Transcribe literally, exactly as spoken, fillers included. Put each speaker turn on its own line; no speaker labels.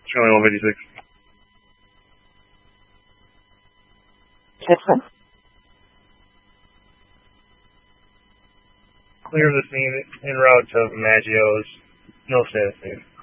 Charlie one fifty-six.
ten ten.
Clear the scene en route to Maggio's. No status.